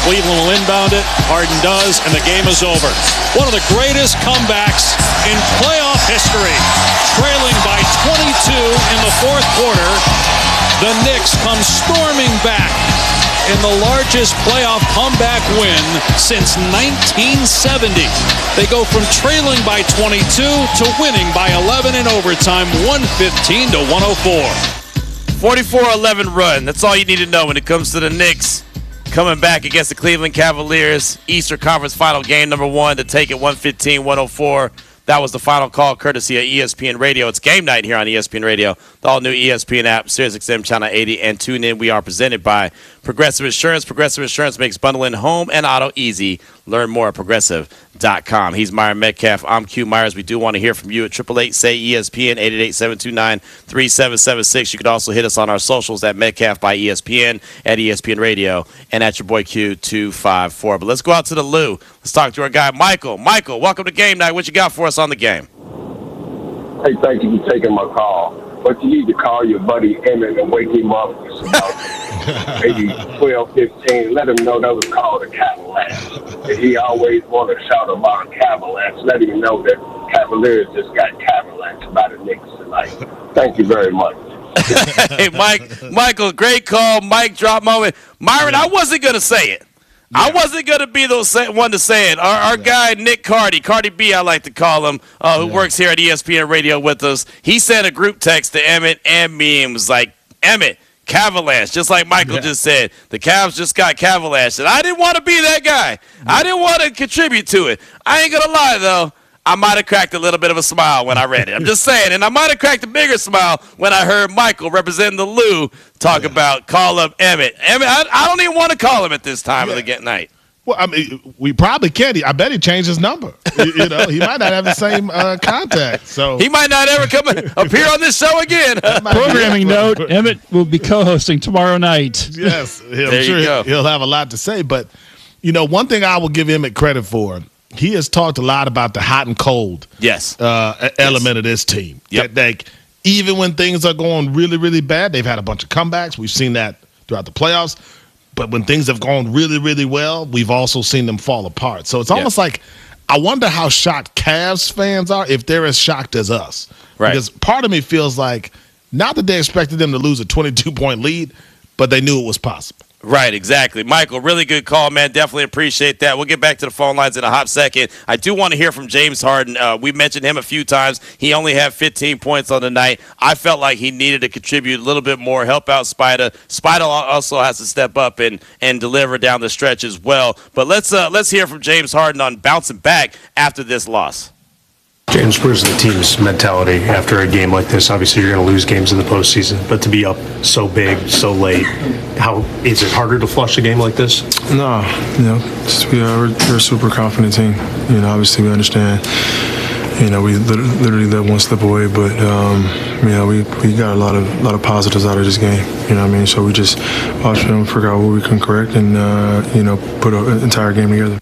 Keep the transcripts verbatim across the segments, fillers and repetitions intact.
Cleveland will inbound it. Harden does, and the game is over. One of the greatest comebacks in playoff history. Trailing by twenty-two in the fourth quarter, the Knicks come storming back in the largest playoff comeback win since nineteen seventy. They go from trailing by twenty-two to winning by eleven in overtime, one fifteen to one oh four. forty-four eleven run. That's all you need to know when it comes to the Knicks coming back against the Cleveland Cavaliers. Eastern Conference Final game number one to take it one fifteen one oh four. That was the final call courtesy of E S P N Radio. It's game night here on E S P N Radio, the all-new E S P N app, SiriusXM Channel eighty, and tune in. We are presented by Progressive Insurance. Progressive Insurance makes bundling home and auto easy. Learn more at progressive dot com. He's Myron Metcalf. I'm Q Myers. We do want to hear from you at eight eight eight, S A Y, E S P N, eight eight eight, seven two nine, three seven seven six. You can also hit us on our socials at Metcalf by E S P N, at E S P N Radio, and at your boy Q two five four. But let's go out to the Lou. Let's talk to our guy, Michael. Michael, welcome to Game Night. What you got for us on the game? Hey, thank you for taking my call. But you need to call your buddy Emmett and wake him up. It's about maybe twelve, fifteen. Let him know that was called a Cadillac. And he always want to shout about a Cadillac. Let him know that Cavaliers just got Cadillacs by the Knicks tonight. Thank you very much. Hey, Mike, Michael, great call. Mic drop moment. Myron, I wasn't going to say it. Yeah. I wasn't going to be the one to say it. Our, our yeah. guy, Nick Cardi, Cardi B, I like to call him, uh, who yeah. works here at E S P N Radio with us, he sent a group text to Emmett and me and was like, Emmett, Cavaliers, just like Michael yeah. just said. The Cavs just got Cavaliers. And I didn't want to be that guy. Yeah. I didn't want to contribute to it. I ain't going to lie, though. I might have cracked a little bit of a smile when I read it. I'm just saying. And I might have cracked a bigger smile when I heard Michael representing the Lou talk yeah. about call up Emmett. Emmett, I, I don't even want to call him at this time yeah. of the night. Well, I mean, we probably can't. I bet he changed his number. you, you know, he might not have the same uh, contact. So he might not ever come appear on this show again. Programming note: Emmett will be co-hosting tomorrow night. Yes, I'm there sure he'll, he'll have a lot to say. But you know, one thing I will give Emmett credit for. He has talked a lot about the hot and cold yes. uh, element yes. of this team. Yep. That, like, even when things are going really, really bad, they've had a bunch of comebacks. We've seen that throughout the playoffs. But when things have gone really, really well, we've also seen them fall apart. So it's almost yep. like I wonder how shocked Cavs fans are if they're as shocked as us. Right. Because part of me feels like not that they expected them to lose a twenty-two point lead, but they knew it was possible. Right, exactly. Michael, really good call, man. Definitely appreciate that. We'll get back to the phone lines in a hot second. I do want to hear from James Harden. Uh, we mentioned him a few times. He only had fifteen points on the night. I felt like he needed to contribute a little bit more, help out Spider. Spider also has to step up and, and deliver down the stretch as well. But let's uh, let's hear from James Harden on bouncing back after this loss. James, where's the team's mentality after a game like this? Obviously, you're going to lose games in the postseason, but to be up so big, so late, how is it harder to flush a game like this? No, you know, just, we are, we're, we're a super confident team. You know, obviously we understand. You know, we literally let one slip away, but um, you know, we, we got a lot of lot of positives out of this game. You know what I mean? So we just watch film, figure out what we can correct, and uh, you know, put an entire game together.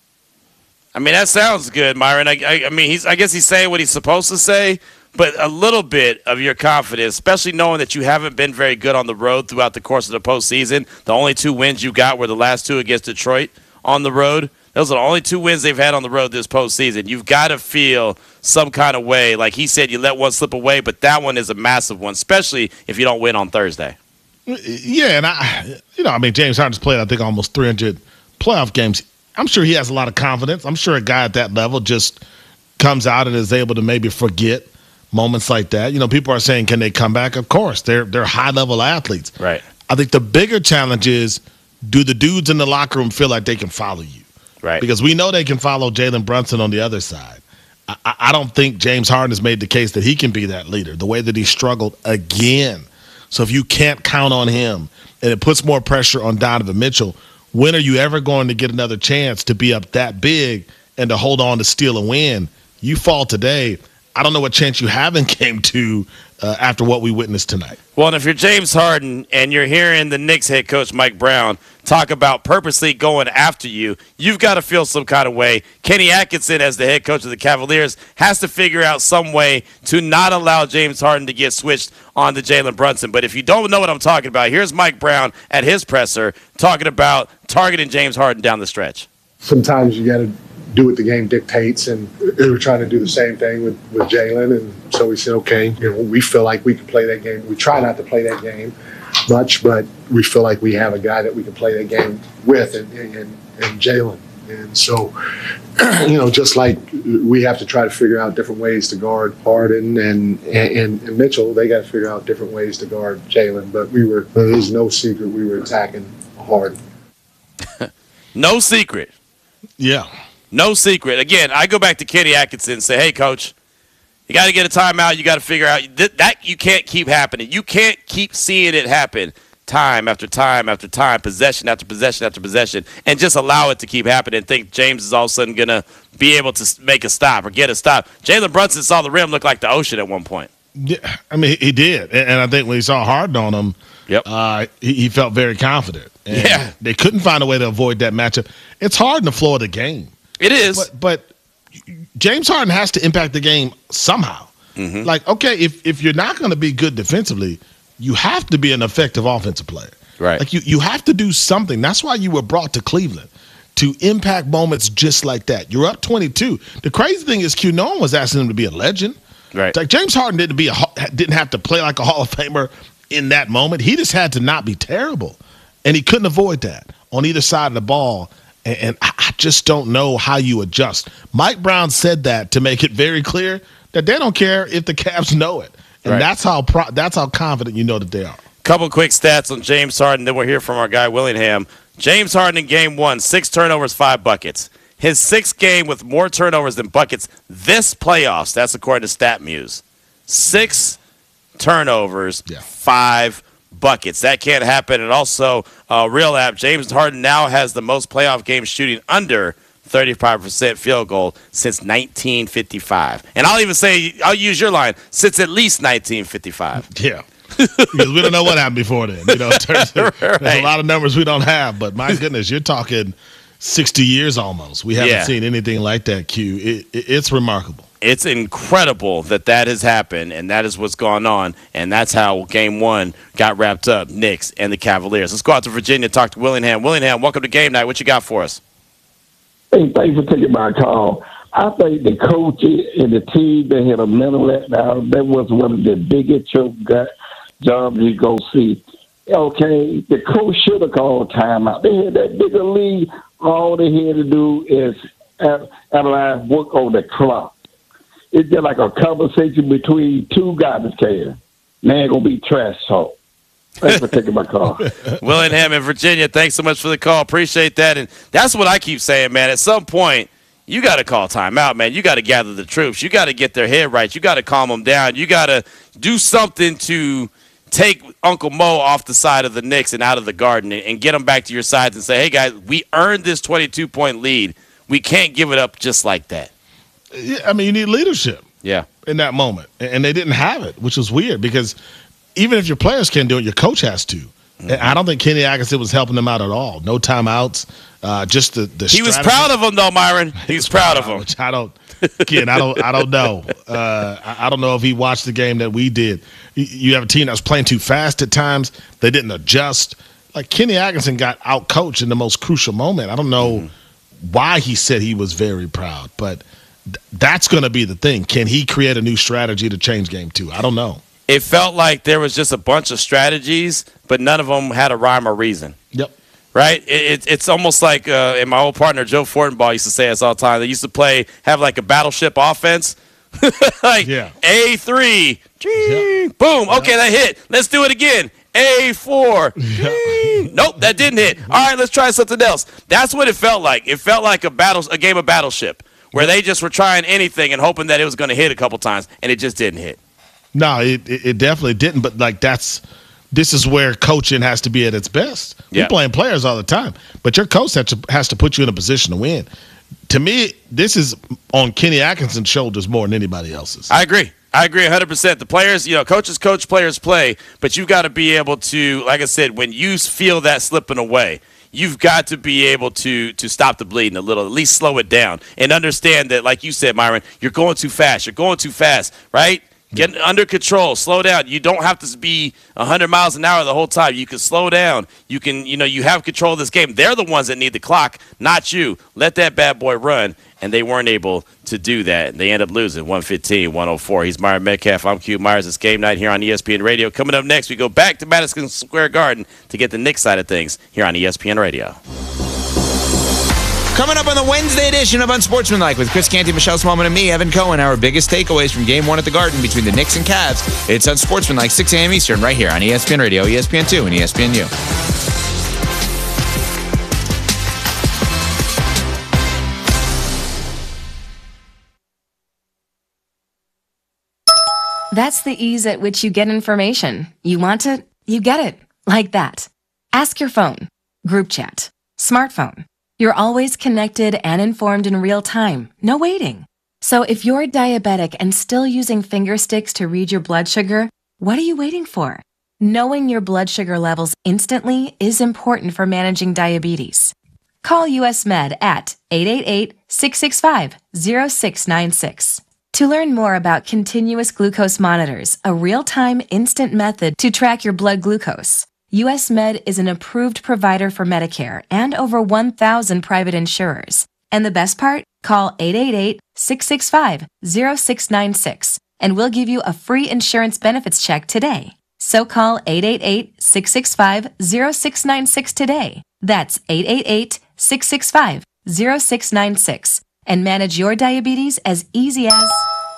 I mean, that sounds good, Myron. I, I, I mean, he's. I guess he's saying what he's supposed to say, but a little bit of your confidence, especially knowing that you haven't been very good on the road throughout the course of the postseason. The only two wins you got were the last two against Detroit on the road. Those are the only two wins they've had on the road this postseason. You've got to feel some kind of way. Like he said, you let one slip away, but that one is a massive one, especially if you don't win on Thursday. Yeah, and I, you know, I mean, James Harden's played, I think, almost three hundred playoff games. I'm sure he has a lot of confidence. I'm sure a guy at that level just comes out and is able to maybe forget moments like that. You know, people are saying, can they come back? Of course. They're they're high-level athletes. Right. I think the bigger challenge is, do the dudes in the locker room feel like they can follow you? Right. Because we know they can follow Jalen Brunson on the other side. I, I don't think James Harden has made the case that he can be that leader, the way that he struggled again. So if you can't count on him and it puts more pressure on Donovan Mitchell, when are you ever going to get another chance to be up that big and to hold on to steal a win? You fall today, I don't know what chance you have in game two uh, after what we witnessed tonight. Well, and if you're James Harden and you're hearing the Knicks head coach Mike Brown talk about purposely going after you, you've got to feel some kind of way. Kenny Atkinson, as the head coach of the Cavaliers, has to figure out some way to not allow James Harden to get switched on to Jalen Brunson. But if you don't know what I'm talking about, here's Mike Brown at his presser talking about targeting James Harden down the stretch. Sometimes you got to do what the game dictates, and we were trying to do the same thing with, with Jalen, and so we said, okay, you know, we feel like we can play that game. We try not to play that game much, but we feel like we have a guy that we can play that game with, and, and, and Jalen. And so, you know, just like we have to try to figure out different ways to guard Harden and, and, and Mitchell, they got to figure out different ways to guard Jalen. But we were, there's no secret we were attacking Harden. No secret. Yeah. No secret. Again, I go back to Kenny Atkinson and say, hey, coach, you got to get a timeout. You got to figure out that, that you can't keep happening. You can't keep seeing it happen time after time after time, possession after possession after possession, and just allow it to keep happening and think James is all of a sudden going to be able to make a stop or get a stop. Jalen Brunson saw the rim look like the ocean at one point. Yeah, I mean, he did. And, and I think when he saw Harden on him, Yep. Uh, he, he felt very confident. And yeah. They couldn't find a way to avoid that matchup. It's hard in the flow of the game. It is. But, but James Harden has to impact the game somehow. Mm-hmm. Like, okay, if, if you're not going to be good defensively, you have to be an effective offensive player. Right. Like, you, you have to do something. That's why you were brought to Cleveland, to impact moments just like that. You're up twenty-two. The crazy thing is, Q, no one was asking him to be a legend. Right. Like, James Harden didn't, be a, didn't have to play like a Hall of Famer in that moment. He just had to not be terrible. And he couldn't avoid that on either side of the ball. And, and I just don't know how you adjust. Mike Brown said that to make it very clear that they don't care if the Cavs know it. And right. that's how pro- that's how confident you know that they are. Couple quick stats on James Harden, then we'll hear from our guy Willingham. James Harden in game one, six turnovers, five buckets. His sixth game with more turnovers than buckets this playoffs. That's according to StatMuse. Six turnovers, yeah. five buckets. That can't happen. And also, uh, Real App, James Harden now has the most playoff games shooting under thirty-five percent field goal since nineteen fifty-five. And I'll even say, I'll use your line, since at least nineteen fifty-five. Yeah. Because we don't know what happened before then. You know, there's, right. there's a lot of numbers we don't have. But my goodness, you're talking sixty years almost. We haven't yeah. seen anything like that, Q. It, it, it's remarkable. It's incredible that that has happened, and that is what's going on, and that's how Game One got wrapped up. Knicks and the Cavaliers. Let's go out to Virginia. Talk to Willingham. Willingham, welcome to Game Night. What you got for us? Hey, thanks for taking my call. I think the coach and the team, they had a mental letdown. That was one of the biggest choke jobs you go see. Okay, the coach should have called timeout. They had that bigger lead. All they had to do is analyze work on the clock. It's just like a conversation between two garbage cans. Man, gonna be trash talk. Thanks for taking my call. Willingham in Virginia, thanks so much for the call. Appreciate that. And that's what I keep saying, man. At some point, you got to call timeout, man. You got to gather the troops. You got to get their head right. You got to calm them down. You got to do something to take Uncle Mo off the side of the Knicks and out of the Garden and, and get them back to your sides and say, hey, guys, we earned this twenty-two point lead. We can't give it up just like that. Yeah, I mean, you need leadership. Yeah. In that moment. And they didn't have it, which was weird because even if your players can't do it, your coach has to. Mm-hmm. And I don't think Kenny Atkinson was helping them out at all. No timeouts. Uh, just the, the He strategy. was proud of him, though, Myron. He, he was proud, proud of him. Which I don't, again, I don't, I don't know. Uh, I, I don't know if he watched the game that we did. You have a team that was playing too fast at times. They didn't adjust. Like Kenny Atkinson got out coached in the most crucial moment. I don't know mm-hmm. why he said he was very proud, but th- that's going to be the thing. Can he create a new strategy to change game two? I don't know. It felt like there was just a bunch of strategies, but none of them had a rhyme or reason. Yep. Right? It, it, it's almost like, uh, and my old partner Joe Fortenbaugh used to say this all the time. They used to play, have like a battleship offense. like yeah. A three, yeah. boom, okay, that hit. Let's do it again. A four, yeah. nope, that didn't hit. All right, let's try something else. That's what it felt like. It felt like a battle, a game of Battleship, where they just were trying anything and hoping that it was going to hit a couple times, and it just didn't hit. No, it, it definitely didn't. But like that's this is where coaching has to be at its best. Yeah. We're playing players all the time, but your coach has to, has to put you in a position to win. to me, this is on Kenny Atkinson's shoulders more than anybody else's. I agree. I agree one hundred percent. The players, you know, coaches coach, players play, but you've got to be able to, like I said, when you feel that slipping away, you've got to be able to to stop the bleeding a little, at least slow it down, and understand that, like you said, Myron, you're going too fast. You're going too fast, right? Get under control. Slow down. You don't have to be one hundred miles an hour the whole time. You can slow down. You can, you know, you have control of this game. They're the ones that need the clock, not you. Let that bad boy run, and they weren't able to do that. They end up losing one fifteen one oh four. He's Myron Metcalf. I'm Q Myers. It's game night here on E S P N Radio. Coming up next, we go back to Madison Square Garden to get the Knicks side of things here on E S P N Radio. Coming up on the Wednesday edition of Unsportsmanlike with Chris Canty, Michelle Smallman, and me, Evan Cohen, our biggest takeaways from Game one at the Garden between the Knicks and Cavs. It's Unsportsmanlike, six a.m. Eastern, right here on E S P N Radio, E S P N two, and E S P N U. That's the ease at which you get information. You want it, you get it. Like that. Ask your phone. Group chat. Smartphone. You're always connected and informed in real time. No waiting. So if you're diabetic and still using finger sticks to read your blood sugar, what are you waiting for? Knowing your blood sugar levels instantly is important for managing diabetes. Call U S Med at eight eight eight, six six five, zero six nine six. To learn more about continuous glucose monitors, a real-time instant method to track your blood glucose, U S Med is an approved provider for Medicare and over one thousand private insurers. And the best part? Call eight eight eight, six six five, zero six nine six and we'll give you a free insurance benefits check today. So call eight eight eight, six six five, zero six nine six today. That's eight eight eight, six six five, zero six nine six and manage your diabetes as easy as...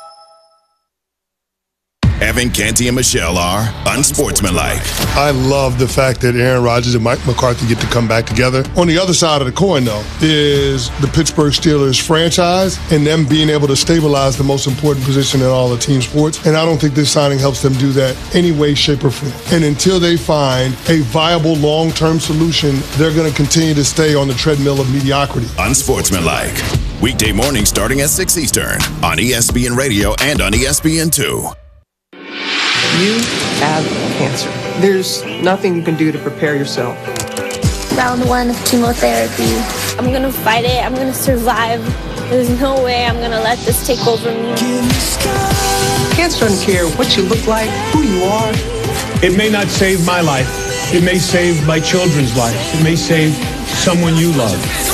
Evan Canty and Michelle are Unsportsmanlike. I love the fact that Aaron Rodgers and Mike McCarthy get to come back together. On the other side of the coin, though, is the Pittsburgh Steelers franchise and them being able to stabilize the most important position in all of team sports. And I don't think this signing helps them do that any way, shape, or form. And until they find a viable long-term solution, they're going to continue to stay on the treadmill of mediocrity. Unsportsmanlike. Weekday morning starting at six Eastern on E S P N Radio and on E S P N two. You have cancer. There's nothing you can do to prepare yourself. Round one of chemotherapy. I'm gonna fight it. I'm gonna survive. There's no way I'm gonna let this take over me. Cancer doesn't care what you look like, who you are. It may not save my life. It may save my children's life. It may save someone you love.